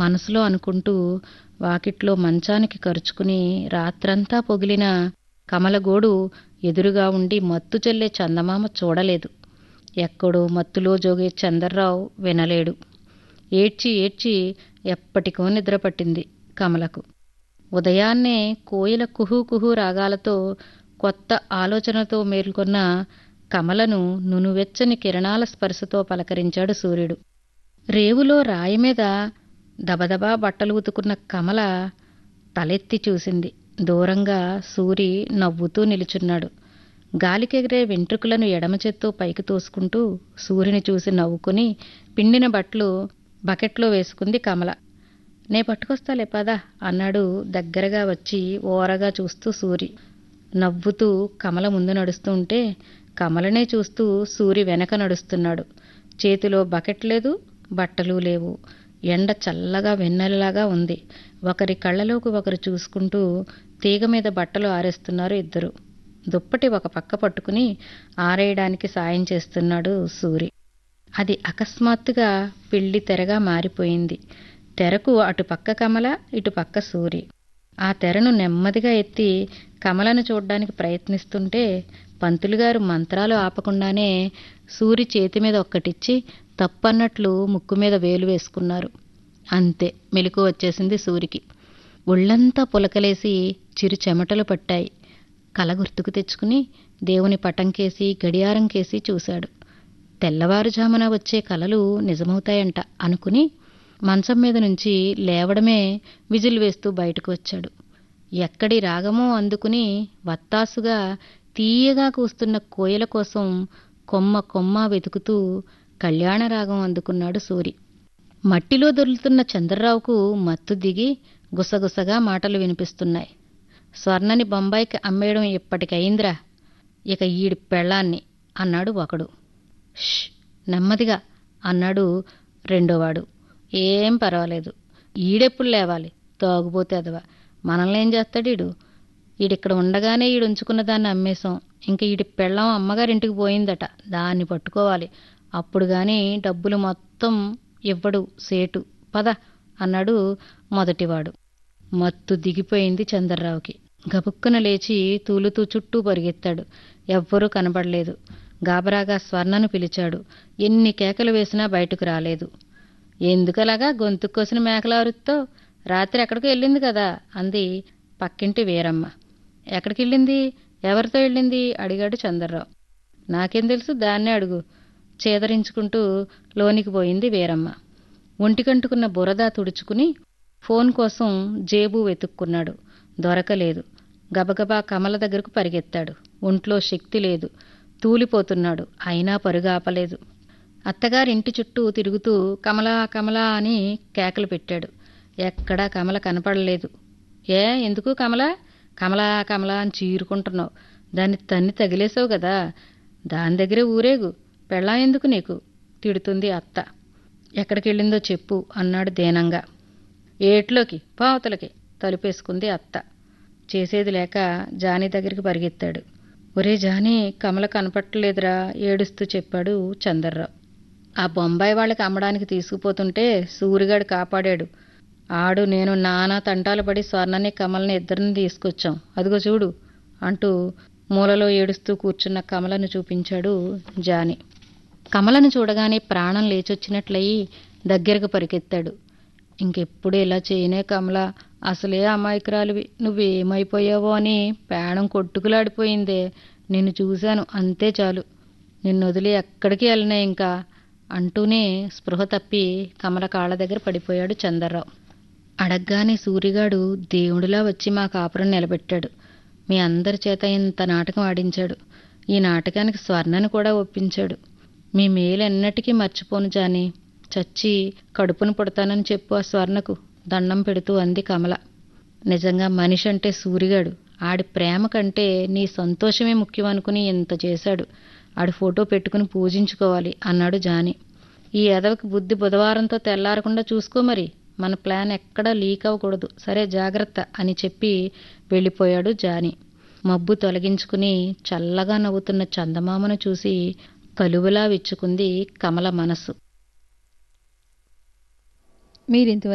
మనసులో అనుకుంటూ వాకిట్లో మంచానికి కరుచుకుని రాత్రంతా పొగిలిన కమలగోడు ఎదురుగా ఉండి మత్తు చెల్లే చందమామ చూడలేదు. ఎక్కడో మత్తులో జోగే చందర్రావు వినలేడు. ఏడ్చి ఏడ్చి ఎప్పటికో నిద్రపట్టింది కమలకు. ఉదయాన్నే కోయిల కుహూ కుహూ రాగాలతో కొత్త ఆలోచనతో మేల్కొన్న కమలను నునువెచ్చని కిరణాల స్పర్శతో పలకరించాడు సూర్యుడు. రేవులో రాయిమీద దబదబా బట్టలు ఉతుకున్న కమల తలెత్తి చూసింది. దూరంగా సూరి నవ్వుతూ నిలుచున్నాడు. గాలికెగిరే వెంట్రుకలను ఎడమచేత్తో పైకి తోసుకుంటూ సూర్యుని చూసి నవ్వుకుని పిండిన బట్టలు బకెట్లో వేసుకుంది కమల. నే పట్టుకొస్తాలే పదా అన్నాడు దగ్గరగా వచ్చి ఓరగా చూస్తూ సూరి. నవ్వుతూ కమల ముందు నడుస్తూ ఉంటే కమలనే చూస్తూ సూరి వెనక నడుస్తున్నాడు. చేతిలో బకెట్ లేదు, బట్టలు లేవు. ఎండ చల్లగా వెన్నెలలాగా ఉంది. ఒకరి కళ్ళలోకి ఒకరు చూసుకుంటూ తీగ మీద బట్టలు ఆరేస్తున్నారు ఇద్దరు. దుప్పటి ఒక పక్క పట్టుకుని ఆరేయడానికి సాయం చేస్తున్నాడు సూరి. అది అకస్మాత్తుగా పిల్లి తెరగా మారిపోయింది. తెరకు అటుపక్క కమల, ఇటుపక్క సూరి. ఆ తెరను నెమ్మదిగా ఎత్తి కమలను చూడ్డానికి ప్రయత్నిస్తుంటే పంతులుగారు మంత్రాలు ఆపకుండానే సూరి చేతి మీద ఒక్కటిచ్చి తప్పన్నట్లు ముక్కు మీద వేలు వేసుకున్నారు. అంతే, మెలకు వచ్చేసింది సూరికి. ఒళ్ళంతా పులకలేసి చిరు చెమటలు పట్టాయి. కల గుర్తుకు తెచ్చుకుని దేవుని పటంకేసి గడియారంకేసి చూశాడు. తెల్లవారుజామున వచ్చే కలలు నిజమవుతాయంట అనుకుని మంచం మీద నుంచి లేవడమే విజిల్ వేస్తూ బయటకు వచ్చాడు. ఎక్కడి రాగమో అందుకుని వత్తాసుగా తీయగా కూస్తున్న కోయిల కోసం కొమ్మ కొమ్మ వెతుకుతూ కళ్యాణరాగం అందుకున్నాడు సూరి. మట్టిలో దొర్లుతున్న చంద్రరావుకు మత్తు దిగి గుసగుసగా మాటలు వినిపిస్తున్నాయి. స్వర్ణని బొంబాయికి అమ్మేయడం ఇప్పటికయిందిరా, ఇక ఈడి పెళ్ళాన్ని అన్నాడు ఒకడు. ష్, నెమ్మదిగా అన్నాడు రెండోవాడు. ఏం పర్వాలేదు, ఈడెప్పుడు లేవాలి, తాగుపోతే అదవా, మనల్ని ఏం చేస్తాడు ఈడు, ఈడిక్కడ ఉండగానే ఈడు ఉంచుకున్న దాన్ని అమ్మేశాం, ఇంక ఈడి పెళ్ళాం అమ్మగారింటికి పోయిందట, దాన్ని పట్టుకోవాలి, అప్పుడు గాని డబ్బులు మొత్తం ఇవ్వడు సేటు, పద అన్నాడు మొదటివాడు. మత్తు దిగిపోయింది చంద్రరావుకి. గబుక్కున లేచి తూలుతూ చుట్టూ పరిగెత్తాడు. ఎవ్వరూ కనబడలేదు. గాబరాగా స్వర్ణను పిలిచాడు. ఎన్ని కేకలు వేసినా బయటకు రాలేదు. ఎందుకలాగా గొంతుక్కోసిన మేకలారుతో, రాత్రి ఎక్కడికో వెళ్ళింది కదా అంది పక్కింటి వీరమ్మ. ఎక్కడికెళ్ళింది, ఎవరితో వెళ్ళింది అడిగాడు చంద్రరావు. నాకేం తెలుసు, దాన్నే అడుగు చేదరించుకుంటూ లోనికి పోయింది వీరమ్మ. ఒంటికంటుకున్న బురద తుడుచుకుని ఫోన్ కోసం జేబు వెతుక్కున్నాడు. దొరకలేదు. గబగబా కమల దగ్గరకు పరిగెత్తాడు. ఒంట్లో శక్తి లేదు. తూలిపోతున్నాడు. అయినా పరుగు ఆపలేదు. అత్తగారింటి చుట్టూ తిరుగుతూ కమలా కమలా అని కేకలు పెట్టాడు. ఎక్కడా కమల కనపడలేదు. ఏ, ఎందుకు కమలా కమలా కమలా అని చీరుకుంటున్నావు, దాన్ని తన్ని తగిలేసావు కదా, దాని దగ్గరే ఊరేగు, పెళ్ళాం ఎందుకు నీకు తిడుతుంది అత్త. ఎక్కడికెళ్ళిందో చెప్పు అన్నాడు దీనంగా. ఏట్లోకి పావతలకి తలుపేసుకుంది అత్త. చేసేది లేక జానీ దగ్గరికి పరిగెత్తాడు. ఒరే జానీ, కమల కనపట్టలేదురా ఏడుస్తూ చెప్పాడు చంద్రరావు. ఆ బొంబాయి వాళ్ళకి అమ్మడానికి తీసుకుపోతుంటే సూరిగాడు కాపాడాడు. ఆడు నేను నానా తంటాలు పడి స్వర్ణని కమలని ఇద్దరిని తీసుకొచ్చాం, అదిగో చూడు అంటూ మూలలో ఏడుస్తూ కూర్చున్న కమలను చూపించాడు జానీ. కమలను చూడగానే ప్రాణం లేచొచ్చినట్లయి దగ్గరకు పరిగెత్తాడు. ఇంకెప్పుడు ఇలా చేయనే కమల, అసలే అమాయకురాలివి, నువ్వేమైపోయావో అని ప్రాణం కొట్టుకులాడిపోయిందే, నిన్ను చూశాను అంతే చాలు, నిన్ను వదిలి ఎక్కడికి వెళ్ళనే ఇంకా అంటూనే స్పృహ తప్పి కమల కాళ్ళ దగ్గర పడిపోయాడు చంద్రరావు. అడగ్గానే సూరిగాడు దేవుడిలా వచ్చి మా కాపురం నిలబెట్టాడు. మీ అందరి చేత ఇంత నాటకం ఆడించాడు. ఈ నాటకానికి స్వర్ణను కూడా ఒప్పించాడు. మీ మేలెన్నటికీ మర్చిపోను జానీ, చచ్చి కడుపును పుడతానని చెప్పు ఆ స్వర్ణకు దండం పెడుతూ అంది కమల. నిజంగా మనిషి అంటే సూరిగాడు, ఆడి ప్రేమ కంటే నీ సంతోషమే ముఖ్యం అనుకుని ఇంత చేశాడు. ఆడి ఫోటో పెట్టుకుని పూజించుకోవాలి అన్నాడు జానీ. ఈ ఎదవకి బుద్ధి బుధవారంతో తెల్లారకుండా చూసుకో మరి, మన ప్లాన్ ఎక్కడా లీక్ అవ్వకూడదు, సరే జాగ్రత్త అని చెప్పి వెళ్ళిపోయాడు జానీ. మబ్బు తొలగించుకుని చల్లగా నవ్వుతున్న చందమామను చూసి కలువలా విచ్చుకుంది కమల మనసు. మీరింతవరకు